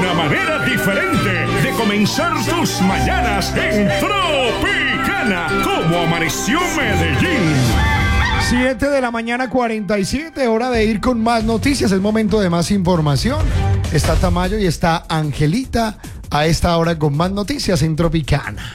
una manera diferente de comenzar tus mañanas en Tropicana. ¿Cómo amaneció Medellín? 7 de la mañana, 47, hora de ir con más noticias, es momento de más información. Está Tamayo y está Angelita a esta hora con más noticias en Tropicana.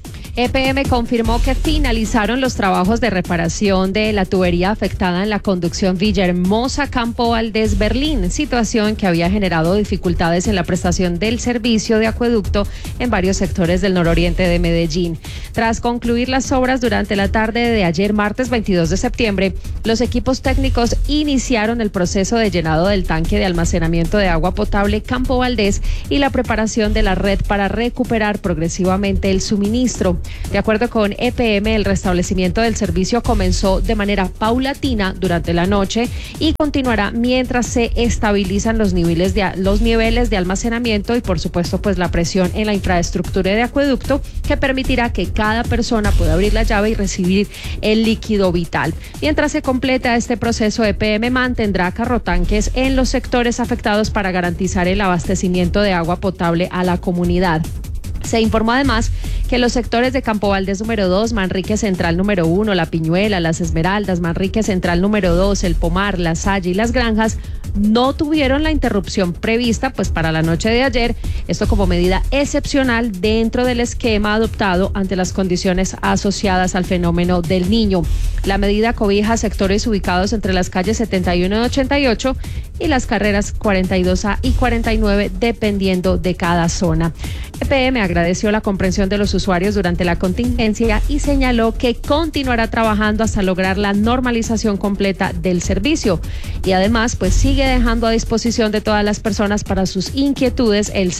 EPM confirmó que finalizaron los trabajos de reparación de la tubería afectada en la conducción Villahermosa Campo Valdés Berlín, situación que había generado dificultades en la prestación del servicio de acueducto en varios sectores del nororiente de Medellín. Tras concluir las obras durante la tarde de ayer, martes 22 de septiembre, los equipos técnicos iniciaron el proceso de llenado del tanque de almacenamiento de agua potable Campo Valdés y la preparación de la red para recuperar progresivamente el suministro. De acuerdo con EPM, el restablecimiento del servicio comenzó de manera paulatina durante la noche y continuará mientras se estabilizan los niveles de almacenamiento y, por supuesto, pues la presión en la infraestructura de acueducto, que permitirá que cada persona pueda abrir la llave y recibir el líquido vital. Mientras se completa este proceso, EPM mantendrá carrotanques en los sectores afectados para garantizar el abastecimiento de agua potable a la comunidad. Se informó además que los sectores de Campo Valdés número 2, Manrique Central número 1, La Piñuela, Las Esmeraldas, Manrique Central número 2, El Pomar, La Salle y Las Granjas no tuvieron la interrupción prevista pues para la noche de ayer, esto como medida excepcional dentro del esquema adoptado ante las condiciones asociadas al fenómeno del Niño. La medida cobija sectores ubicados entre las calles 71 y 88 y las carreras 42A y 49 dependiendo de cada zona. EPM agradeció la comprensión de los usuarios durante la contingencia y señaló que continuará trabajando hasta lograr la normalización completa del servicio. Y además, pues sigue dejando a disposición de todas las personas para sus inquietudes el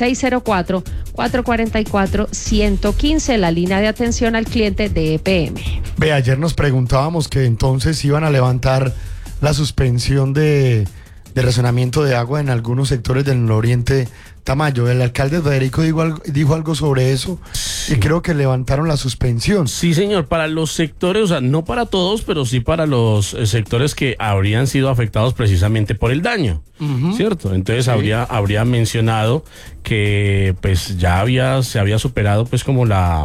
604-444-115, la línea de atención al cliente de EPM. Ve, ayer nos preguntábamos que entonces iban a levantar la suspensión de racionamiento de agua en algunos sectores del nororiente. Tamayo, el alcalde Federico dijo algo sobre eso, sí. Y creo que levantaron la suspensión. Sí, señor, para los sectores, o sea, no para todos, pero sí para los sectores que habrían sido afectados precisamente por el daño, ¿cierto? Entonces sí. habría mencionado que pues ya se había superado pues como la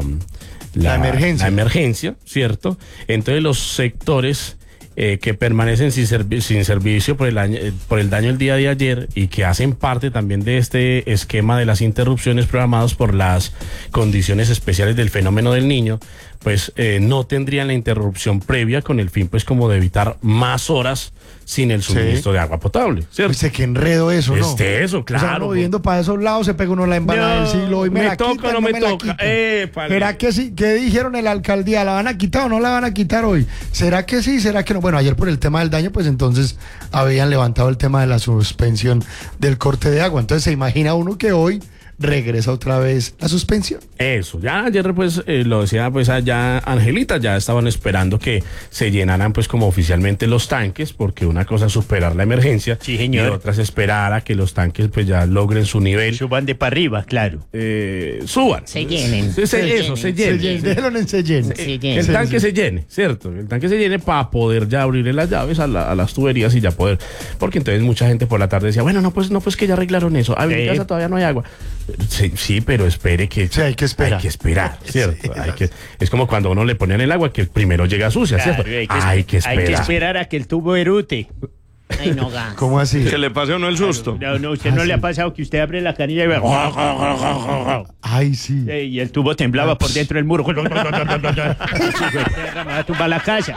emergencia, ¿cierto? Entonces los sectores que permanecen sin servicio por el daño el día de ayer y que hacen parte también de este esquema de las interrupciones programadas por las condiciones especiales del fenómeno del Niño, pues no tendrían la interrupción previa con el fin pues como de evitar más horas sin el suministro de agua potable, ¿cierto? Dice que enredo eso, ¿no? Eso, claro. O sea, viendo para esos lados se pega uno la empanada del siglo y me toca o no me toca. ¿Será que sí? ¿Qué dijeron en la alcaldía? ¿La van a quitar o no la van a quitar hoy? ¿Será que sí? ¿Será que no? Bueno, ayer por el tema del daño, pues entonces habían levantado el tema de la suspensión del corte de agua. Entonces se imagina uno que hoy regresa otra vez la suspensión. Eso, ya ayer pues lo decía pues allá Angelita, ya estaban esperando que se llenaran pues como oficialmente los tanques, porque una cosa es superar la emergencia, sí, señor, y otra es esperar a que los tanques pues ya logren su nivel. Suban de para arriba, claro. Suban. Se llenen. Se llenen. Déjenlo en se llenen. El tanque se llene, ¿cierto? El tanque se llene para poder ya abrirle las llaves a las tuberías y ya poder, porque entonces mucha gente por la tarde decía, bueno, no pues que ya arreglaron eso, en mi casa todavía no hay agua. Sí, pero espere que... Sí, hay que esperar. Hay que esperar, ¿cierto? Sí. Es como cuando uno le ponen el agua que primero llega sucia, claro, ¿cierto? Hay que esperar a que el tubo erute. Ay, no, gas. ¿Cómo así? Que le pase a uno el susto. No, usted no le ha pasado que usted abre la canilla y ve... Ay, sí. Y el tubo temblaba por dentro del muro. Me va a tumbar la casa.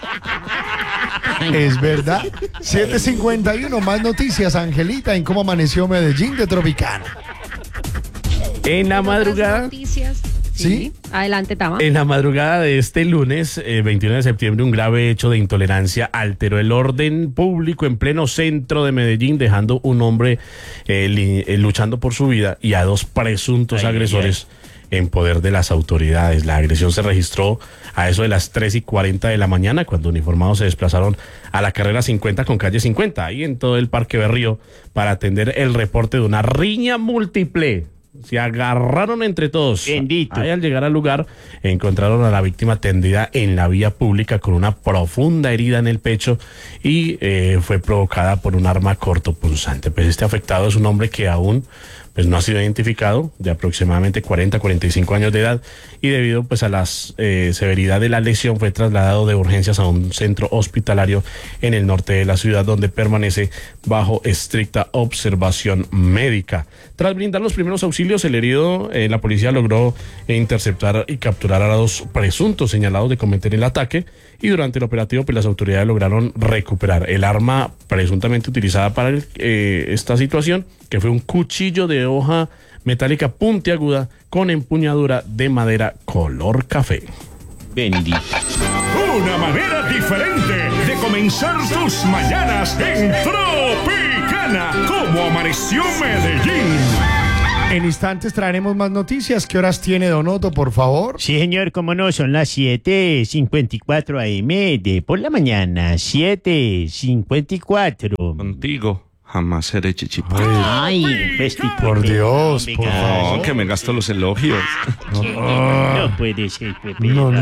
Es verdad. 7:51, más noticias, Angelita, en cómo amaneció Medellín de Tropicana. En la madrugada. Noticias. ¿Sí? Adelante, Tama. En la madrugada de este lunes, 21 de septiembre, un grave hecho de intolerancia alteró el orden público en pleno centro de Medellín, dejando un hombre luchando por su vida y a dos presuntos agresores en poder de las autoridades. La agresión se registró a eso de las 3:40 de la mañana, cuando uniformados se desplazaron a la carrera 50 con calle 50, ahí en todo el Parque Berrío, para atender el reporte de una riña múltiple. Se agarraron entre todos. Bendito. Ahí al llegar al lugar encontraron a la víctima tendida en la vía pública con una profunda herida en el pecho y fue provocada por un arma cortopunzante. Pues este afectado es un hombre que aún pues no ha sido identificado, de aproximadamente 40-45 años de edad, y debido pues a la severidad de la lesión fue trasladado de urgencias a un centro hospitalario en el norte de la ciudad, donde permanece bajo estricta observación médica. Tras brindar los primeros auxilios, el herido, la policía logró interceptar y capturar a 2 presuntos señalados de cometer el ataque, y durante el operativo pues las autoridades lograron recuperar el arma presuntamente utilizada para esta situación, que fue un cuchillo de hoja metálica puntiaguda con empuñadura de madera color café. Bendito. Una manera diferente de comenzar tus mañanas en Tropicana. ¿Cómo amaneció Medellín? En instantes traeremos más noticias. ¿Qué horas tiene Don Otto, por favor? Sí, señor, cómo no, son las 7:54 AM de por la mañana, 7:54. Contigo jamás seré chichipá. Ay, por Dios, por favor. No, que me gasto los elogios. No puede ser, Pepe. No.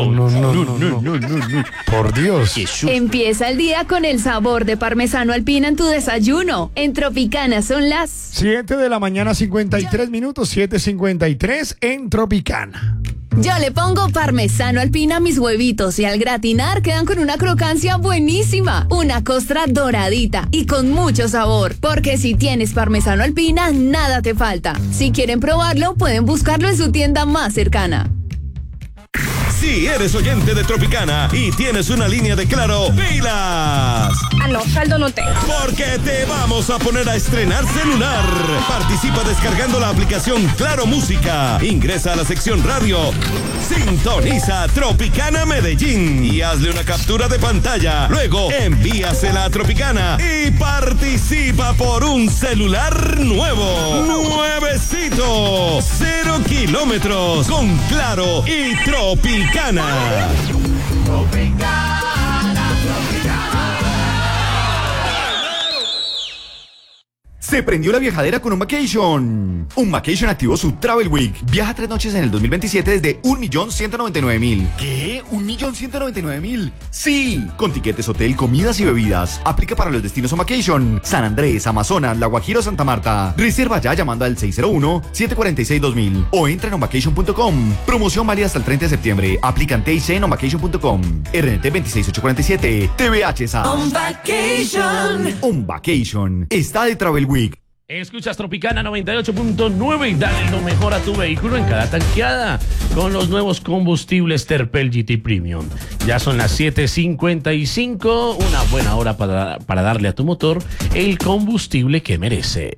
Por Dios. Jesús. Empieza el día con el sabor de parmesano alpina en tu desayuno. En Tropicana son las 7 de la mañana, 53 minutos, 7:53 en Tropicana. Yo le pongo parmesano alpina a mis huevitos y al gratinar quedan con una crocancia buenísima, una costra doradita y con mucho sabor. Porque si tienes parmesano alpina, nada te falta. Si quieren probarlo, pueden buscarlo en su tienda más cercana. Si eres oyente de Tropicana y tienes una línea de Claro, ¡pilas! No, saldo no tengo. Porque te vamos a poner a estrenar celular. Participa descargando la aplicación Claro Música. Ingresa a la sección radio. Sintoniza Tropicana Medellín y hazle una captura de pantalla. Luego envíasela a Tropicana y participa por un celular nuevo. Nuevecito. 0 kilómetros con Claro y Tropicana. Se prendió la viajadera con un vacation. Un vacation activó su Travel Week. Viaja 3 noches en el 2027 desde 1.199.000. ¿Qué? ¿1.199.000? Sí, con tiquetes, hotel, comidas y bebidas. Aplica para los destinos on vacation: San Andrés, Amazonas, La Guajira o Santa Marta. Reserva ya llamando al 601-746-2000 o entra en onvacation.com. Promoción válida hasta el 30 de septiembre. Aplican TIC en onvacation.com. RNT 26847. TVH SA. On Vacation. On Vacation. Está de Travel Week. Escuchas Tropicana 98.9 y dale lo mejor a tu vehículo en cada tanqueada con los nuevos combustibles Terpel GT Premium. Ya son las 7:55, una buena hora para darle a tu motor el combustible que merece.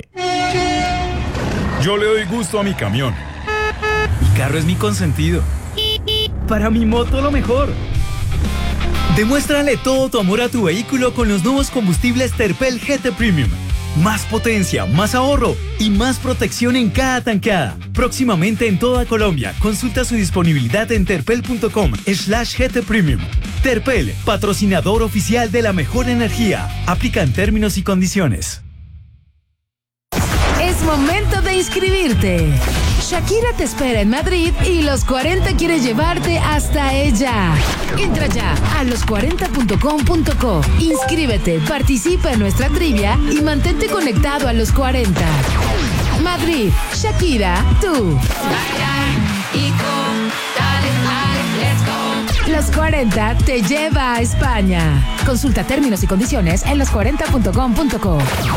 Yo le doy gusto a mi camión. Mi carro es mi consentido. Para mi moto lo mejor. Demuéstrale todo tu amor a tu vehículo con los nuevos combustibles Terpel GT Premium. Más potencia, más ahorro y más protección en cada tanqueada. Próximamente en toda Colombia. Consulta su disponibilidad en terpel.com/GT Premium. Terpel, patrocinador oficial de la mejor energía. Aplican términos y condiciones. Es momento de inscribirte. Shakira te espera en Madrid y Los 40 quiere llevarte hasta ella. Entra ya a los40.com.co. Inscríbete, participa en nuestra trivia y mantente conectado a Los 40. Madrid, Shakira, tú. Los 40 te lleva a España. Consulta términos y condiciones en los40.com.co.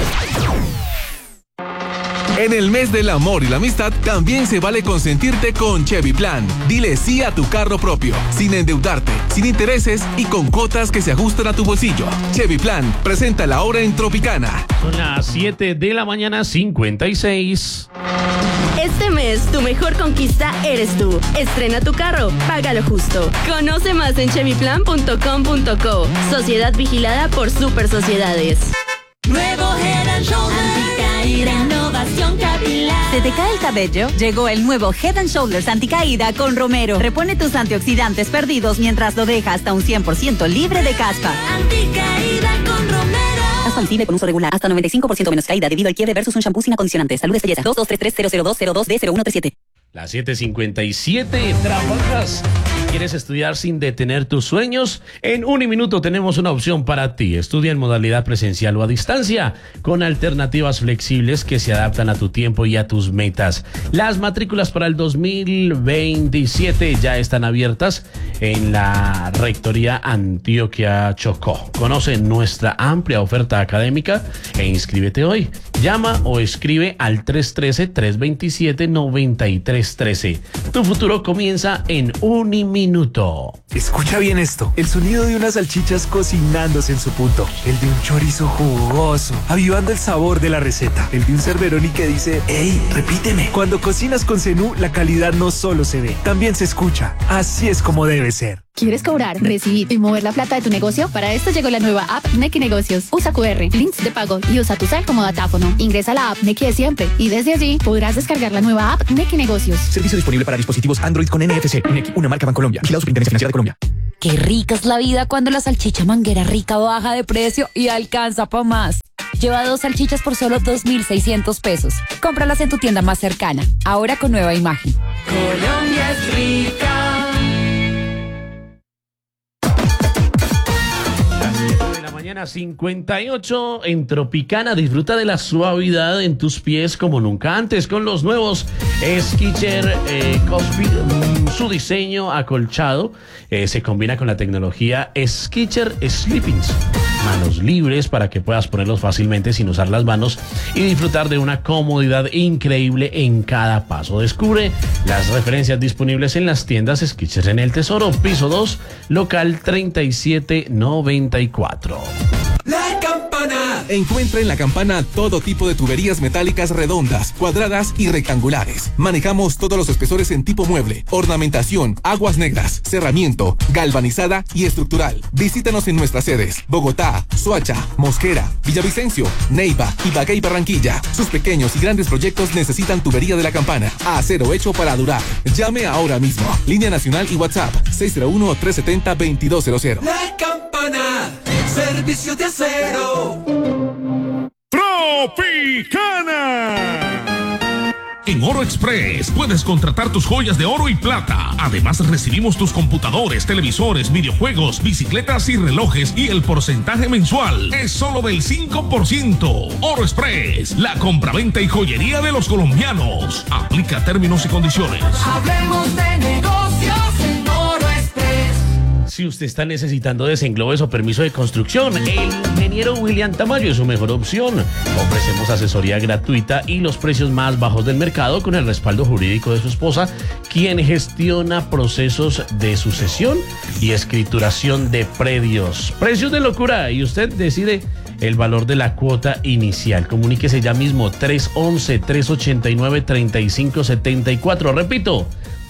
En el mes del amor y la amistad, también se vale consentirte con Chevy Plan. Dile sí a tu carro propio, sin endeudarte, sin intereses y con cuotas que se ajustan a tu bolsillo. Chevy Plan, presenta la hora en Tropicana. Son las 7 de la mañana, 56. Este mes, tu mejor conquista eres tú. Estrena tu carro, págalo justo. Conoce más en chevyplan.com.co. Sociedad vigilada por Super Sociedades. Nuevo Head and Shoulders. Innovación capilar. ¿Se te cae el cabello? Llegó el nuevo Head and Shoulders Anticaída con Romero. Repone tus antioxidantes perdidos mientras lo deja hasta un 100% libre de caspa. Anticaída con Romero. Caspa visible con uso regular. Hasta 95% menos caída debido al quiebre versus un shampoo sin acondicionante. Salud es belleza. 2233-00202-D0137. Las 7:57, ¿trabajas? ¿Quieres estudiar sin detener tus sueños? En Uniminuto tenemos una opción para ti. Estudia en modalidad presencial o a distancia, con alternativas flexibles que se adaptan a tu tiempo y a tus metas. Las matrículas para el 2027 ya están abiertas en la Rectoría Antioquia Chocó. Conoce nuestra amplia oferta académica e inscríbete hoy. Llama o escribe al 313-327-9313. Tu futuro comienza en Uniminuto. Escucha bien esto. El sonido de unas salchichas cocinándose en su punto. El de un chorizo jugoso, avivando el sabor de la receta. El de un Cerberoni que dice, ¡Ey, repíteme! Cuando cocinas con Zenú, la calidad no solo se ve, también se escucha. Así es como debe ser. ¿Quieres cobrar, recibir y mover la plata de tu negocio? Para esto llegó la nueva app Nequi Negocios. Usa QR, links de pago y usa tu cel como datáfono. Ingresa a la app Nequi de siempre y desde allí podrás descargar la nueva app Nequi Negocios. Servicio disponible para dispositivos Android con NFC. Nequi, una marca Bancolombia. Vigilado Superintendencia Financiera de Colombia. Qué rica es la vida cuando la salchicha Manguera Rica baja de precio y alcanza pa' más. Lleva 2 salchichas por solo 2.600 pesos. Cómpralas en tu tienda más cercana. Ahora con nueva imagen. Colombia es rica. Mañana 58 en Tropicana. Disfruta de la suavidad en tus pies como nunca antes con los nuevos Skechers Cosby. Su diseño acolchado se combina con la tecnología Skechers Sleepings. Manos libres para que puedas ponerlos fácilmente sin usar las manos y disfrutar de una comodidad increíble en cada paso. Descubre las referencias disponibles en las tiendas Skechers en El Tesoro, piso 2, local 3794. La Campana. Encuentra en La Campana todo tipo de tuberías metálicas redondas, cuadradas y rectangulares. Manejamos todos los espesores en tipo mueble, ornamentación, aguas negras, cerramiento, galvanizada y estructural. Visítanos en nuestras sedes: Bogotá, Soacha, Mosquera, Villavicencio, Neiva, Ibagué y Barranquilla. Sus pequeños y grandes proyectos necesitan tubería de La Campana. Acero hecho para durar. Llame ahora mismo. Línea nacional y WhatsApp 601-370-2200. La Campana. Servicio de acero. Tropicana. En Oro Express puedes contratar tus joyas de oro y plata. Además recibimos tus computadores, televisores, videojuegos, bicicletas y relojes, y el porcentaje mensual es solo del 5%. Oro Express, la compraventa y joyería de los colombianos. Aplica términos y condiciones. Hablemos de negocios en Oro Express. Si usted está necesitando desenglobes o permiso de construcción, el ingeniero William Tamayo es su mejor opción. Ofrecemos asesoría gratuita y los precios más bajos del mercado con el respaldo jurídico de su esposa, quien gestiona procesos de sucesión y escrituración de predios. Precios de locura, y usted decide el valor de la cuota inicial. Comuníquese ya mismo 311-389-3574. Repito,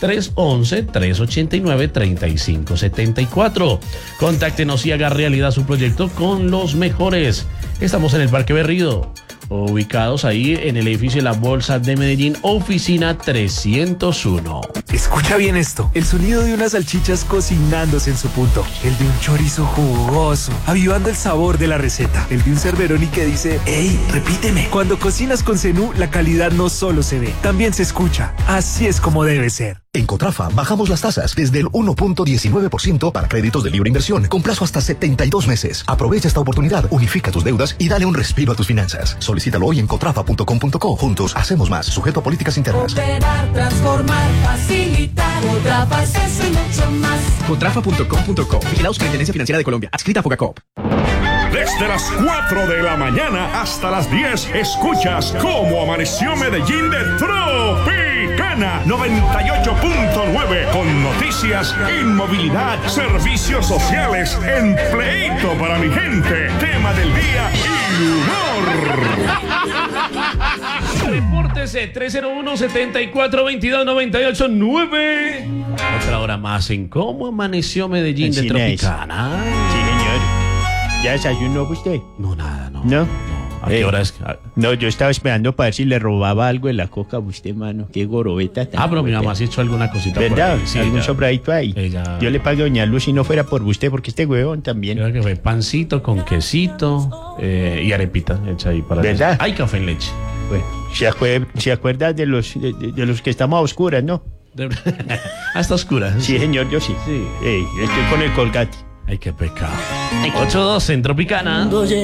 311-389-3574. Contáctenos y haga realidad su proyecto con los mejores. Estamos en el Parque Berrío, ubicados ahí en el edificio de la Bolsa de Medellín, oficina 301. Escucha bien esto. El sonido de unas salchichas cocinándose en su punto. El de un chorizo jugoso, avivando el sabor de la receta. El de un Cerberoni que dice, ¡Ey, repíteme! Cuando cocinas con Zenú, la calidad no solo se ve, también se escucha. Así es como debe ser. En Cotrafa bajamos las tasas desde el 1.19% para créditos de libre inversión con plazo hasta 72 meses. Aprovecha esta oportunidad, unifica tus deudas y dale un respiro a tus finanzas. Solicítalo hoy en cotrafa.com.co. Juntos hacemos más, sujeto a políticas internas. Operar, transformar, facilitar. Cotrafa es eso y mucho más. Cotrafa.com.co. Vigilado Superintendencia Financiera de Colombia. Adscrita a Fogacop. Desde las 4 de la mañana hasta las 10 escuchas Cómo Amaneció Medellín de Tropicana 98.9, con noticias, inmovilidad, servicios sociales, empleito para mi gente, tema del día y humor. Repórtese 301-7422-989. Otra hora más en Cómo Amaneció Medellín de Tropicana. Sí, señor. ¿Ya desayunó usted? No, nada, no. ¿No? ¿A qué hora es? No, yo estaba esperando para ver si le robaba algo de la coca a usted, mano. Qué gorobeta tan. Pero mi mamá sí ha hecho alguna cosita. ¿Verdad? Por ahí. Sí, ¿Algún sobradito ahí? Yo le pago a doña Luz si no fuera por usted, porque este huevón también. Creo que fue pancito con quesito y arepita hecha ahí para. ¿Verdad? Hay café en leche. Bueno. ¿Se acuerda de los que estamos a oscuras, no? Hasta oscuras. Sí, señor, yo sí. Estoy con el Colgate. Ay, qué pecado. 8-2 en Tropicana.